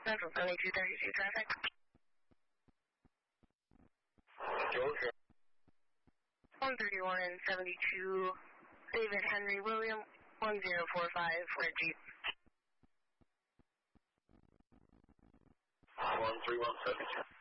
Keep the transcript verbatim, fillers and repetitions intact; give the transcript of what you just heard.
Central seventy-two thirty-two traffic. Georgia. one thirty-one and seventy-two, David Henry William, one zero four five, red Jeep. one three one seven.